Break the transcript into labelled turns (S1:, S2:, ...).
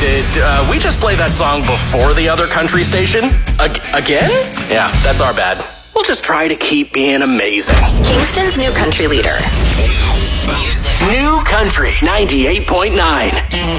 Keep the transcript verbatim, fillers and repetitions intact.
S1: Did uh, we just play that song before the other country station? Ag- again? Yeah, that's our bad. We'll just try to keep being amazing.
S2: Kingston's new country leader.
S1: New Country ninety-eight point nine.